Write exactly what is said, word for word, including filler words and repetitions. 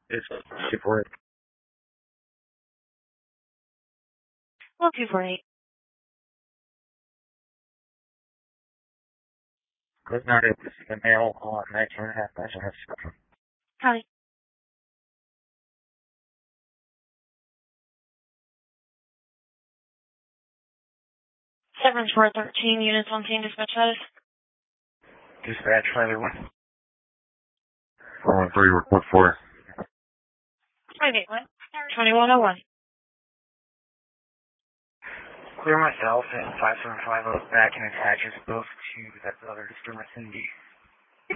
It's two four eight. Well, two four eight. Click not able to see the mail on nineteen and a half, nineteen and a half spectrum. Hi. Severance four thirteen, units on scene, dispatch status. Dispatch five one. four one three, report four. five eight one. twenty-one oh one. Clear myself and five seven five oh back and attaches both to that other disturbance in D.